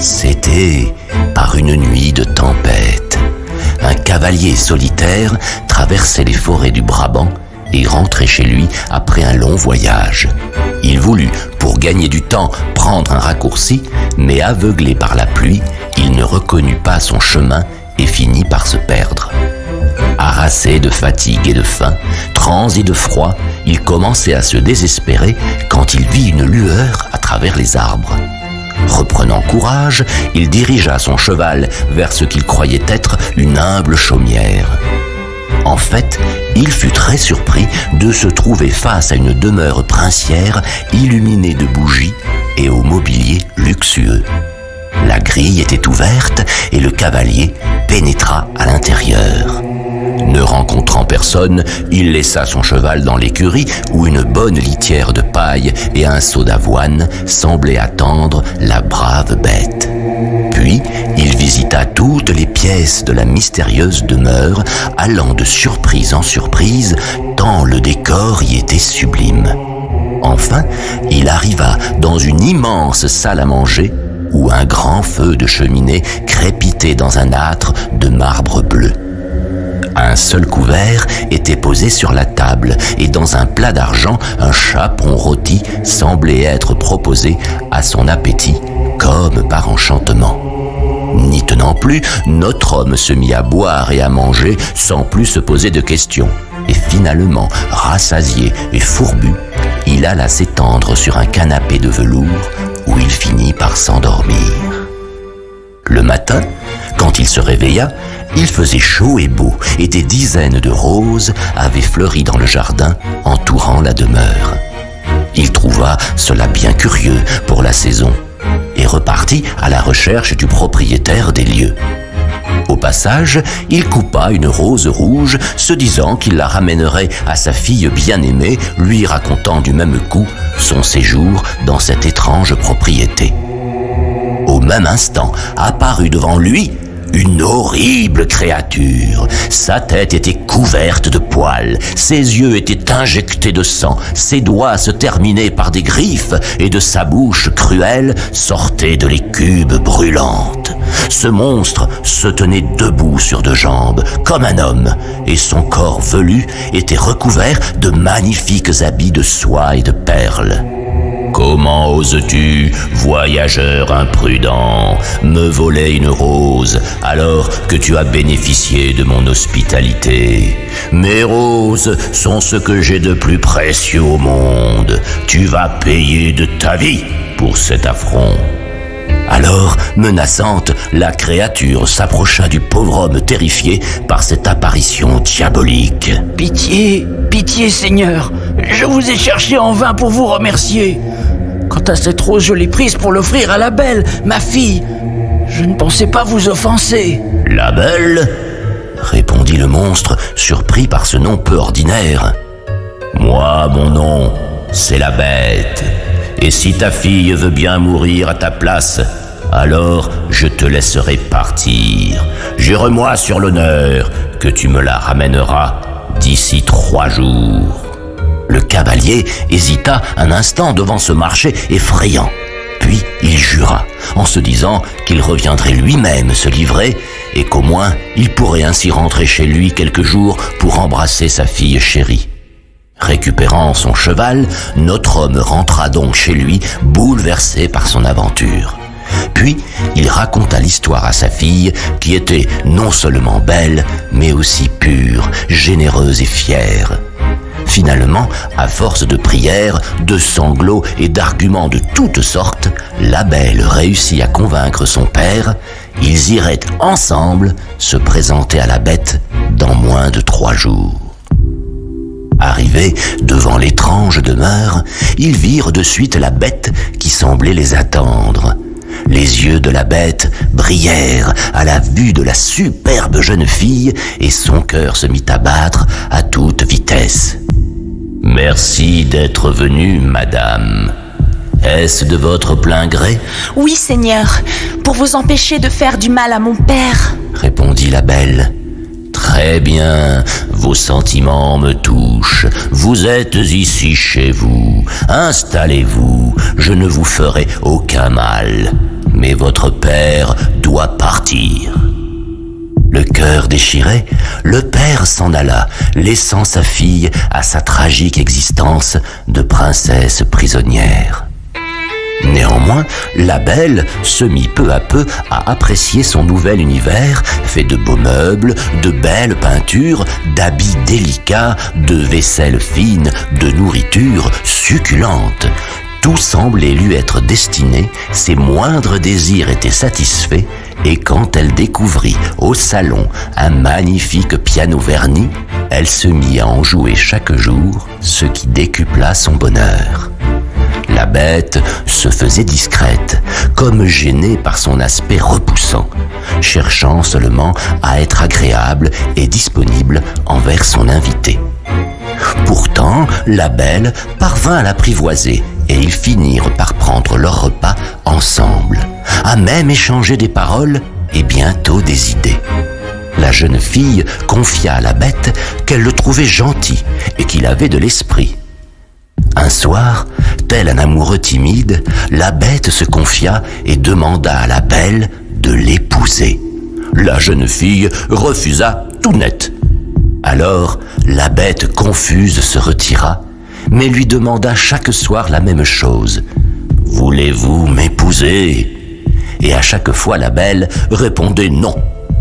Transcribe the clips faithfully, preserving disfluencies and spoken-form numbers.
C'était par une nuit de tempête. Un cavalier solitaire traversait les forêts du Brabant et rentrait chez lui après un long voyage. Il voulut, pour gagner du temps, prendre un raccourci, mais aveuglé par la pluie, il ne reconnut pas son chemin et finit par se perdre. Harassé de fatigue et de faim, transi de froid, il commençait à se désespérer quand il vit une lueur à travers les arbres. Reprenant courage, il dirigea son cheval vers ce qu'il croyait être une humble chaumière. En fait, il fut très surpris de se trouver face à une demeure princière illuminée de bougies et au mobilier luxueux. La grille était ouverte et le cavalier pénétra à l'intérieur. Ne rencontrant personne, il laissa son cheval dans l'écurie où une bonne litière de paille et un seau d'avoine semblaient attendre la brave bête. Puis, il visita toutes les pièces de la mystérieuse demeure, allant de surprise en surprise, tant le décor y était sublime. Enfin, il arriva dans une immense salle à manger, où un grand feu de cheminée crépitait dans un âtre de marbre bleu. Un seul couvert était posé sur la table et dans un plat d'argent, un chapon rôti semblait être proposé à son appétit comme par enchantement. N'y tenant plus, notre homme se mit à boire et à manger sans plus se poser de questions. Et finalement, rassasié et fourbu, il alla s'étendre sur un canapé de velours où il finit par s'endormir. Le matin, quand il se réveilla, il faisait chaud et beau et des dizaines de roses avaient fleuri dans le jardin entourant la demeure. Il trouva cela bien curieux pour la saison et repartit à la recherche du propriétaire des lieux. Au passage, il coupa une rose rouge, se disant qu'il la ramènerait à sa fille bien-aimée, lui racontant du même coup son séjour dans cette étrange propriété. Au même instant, apparut devant lui une horrible créature. Sa tête était couverte de poils, ses yeux étaient injectés de sang, ses doigts se terminaient par des griffes et de sa bouche cruelle sortaient de l'écube brûlante. Ce monstre se tenait debout sur deux jambes, comme un homme, et son corps velu était recouvert de magnifiques habits de soie et de perles. « Comment oses-tu, voyageur imprudent, me voler une rose alors que tu as bénéficié de mon hospitalité? Mes roses sont ce que j'ai de plus précieux au monde. Tu vas payer de ta vie pour cet affront. » Alors, menaçante, la créature s'approcha du pauvre homme terrifié par cette apparition diabolique. « Pitié, pitié, Seigneur, je vous ai cherché en vain pour vous remercier. Quant à cette rose, je l'ai prise pour l'offrir à la belle, ma fille. Je ne pensais pas vous offenser. »« La belle ?» répondit le monstre, surpris par ce nom peu ordinaire. « Moi, mon nom, c'est la bête. Et si ta fille veut bien mourir à ta place, alors je te laisserai partir. Jure-moi sur l'honneur que tu me la ramèneras d'ici trois jours. » Le cavalier hésita un instant devant ce marché effrayant. Puis il jura, en se disant qu'il reviendrait lui-même se livrer et qu'au moins il pourrait ainsi rentrer chez lui quelques jours pour embrasser sa fille chérie. Récupérant son cheval, notre homme rentra donc chez lui, bouleversé par son aventure. Puis, il raconta l'histoire à sa fille, qui était non seulement belle, mais aussi pure, généreuse et fière. Finalement, à force de prières, de sanglots et d'arguments de toutes sortes, la belle réussit à convaincre son père. Ils iraient ensemble se présenter à la bête dans moins de trois jours. Arrivés devant l'étrange demeure, ils virent de suite la bête qui semblait les attendre. Les yeux de la bête brillèrent à la vue de la superbe jeune fille et son cœur se mit à battre à toute vitesse. « Merci d'être venue, madame. Est-ce de votre plein gré ?»« Oui, Seigneur, pour vous empêcher de faire du mal à mon père, » répondit la belle. « Très bien, vos sentiments me touchent. Vous êtes ici chez vous. Installez-vous, je ne vous ferai aucun mal. Mais votre père partir. Le cœur déchiré, le père s'en alla, laissant sa fille à sa tragique existence de princesse prisonnière. Néanmoins, la belle se mit peu à peu à apprécier son nouvel univers, fait de beaux meubles, de belles peintures, d'habits délicats, de vaisselle fine, de nourriture succulente. Tout semblait lui être destiné, ses moindres désirs étaient satisfaits, et quand elle découvrit au salon un magnifique piano verni, elle se mit à en jouer chaque jour, ce qui décupla son bonheur. La bête se faisait discrète, comme gênée par son aspect repoussant, cherchant seulement à être agréable et disponible envers son invité. Pourtant, la belle parvint à l'apprivoiser et ils finirent par prendre leur repas ensemble, à même échanger des paroles et bientôt des idées. La jeune fille confia à la bête qu'elle le trouvait gentil et qu'il avait de l'esprit. Un soir, tel un amoureux timide, la bête se confia et demanda à la belle de l'épouser. La jeune fille refusa tout net. Alors, la bête confuse se retira, mais lui demanda chaque soir la même chose. « Voulez-vous m'épouser ?» Et à chaque fois, la belle répondait non.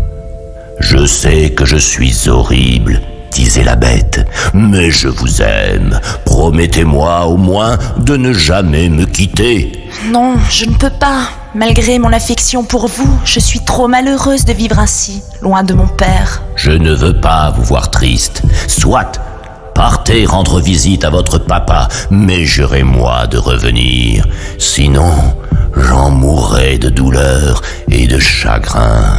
« Je sais que je suis horrible, » disait la bête, « mais je vous aime. Promettez-moi au moins de ne jamais me quitter. » Non, je ne peux pas. Malgré mon affection pour vous, je suis trop malheureuse de vivre ainsi, loin de mon père. Je ne veux pas vous voir triste. Soit, partez rendre visite à votre papa, mais jurez-moi de revenir. Sinon, j'en mourrai de douleur et de chagrin.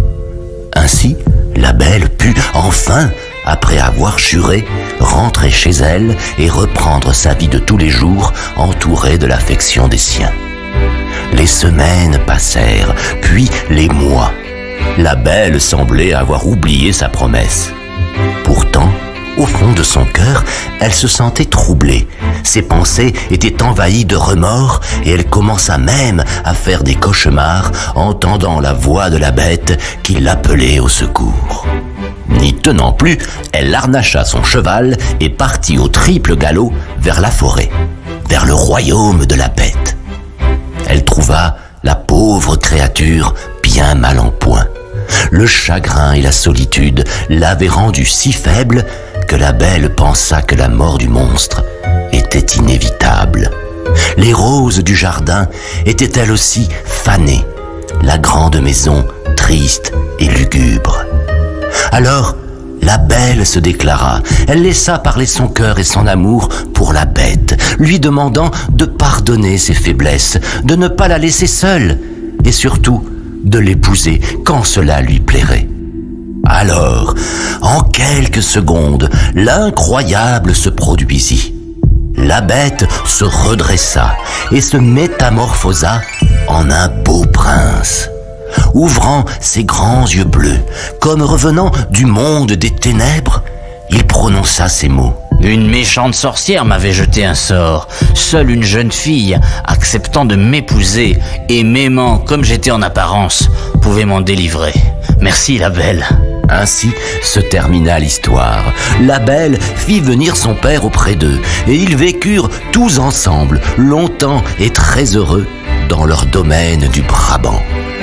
Ainsi, la belle put enfin, après avoir juré, rentrer chez elle et reprendre sa vie de tous les jours, entourée de l'affection des siens. Les semaines passèrent, puis les mois. La belle semblait avoir oublié sa promesse. Pourtant, au fond de son cœur, elle se sentait troublée. Ses pensées étaient envahies de remords et elle commença même à faire des cauchemars, entendant la voix de la bête qui l'appelait au secours. N'y tenant plus, elle harnacha son cheval et partit au triple galop vers la forêt, vers le royaume de la bête. Elle trouva la pauvre créature bien mal en point. Le chagrin et la solitude l'avaient rendue si faible que la belle pensa que la mort du monstre était inévitable. Les roses du jardin étaient elles aussi fanées, la grande maison triste et lugubre. Alors, la belle se déclara. Elle laissa parler son cœur et son amour pour la bête, lui demandant de pardonner ses faiblesses, de ne pas la laisser seule et surtout de l'épouser quand cela lui plairait. Alors, en quelques secondes, l'incroyable se produisit. La bête se redressa et se métamorphosa en un beau prince. Ouvrant ses grands yeux bleus, comme revenant du monde des ténèbres, il prononça ces mots. Une méchante sorcière m'avait jeté un sort. Seule une jeune fille, acceptant de m'épouser et m'aimant comme j'étais en apparence, pouvait m'en délivrer. Merci, la belle. Ainsi se termina l'histoire. La belle fit venir son père auprès d'eux, et ils vécurent tous ensemble, longtemps et très heureux, dans leur domaine du Brabant.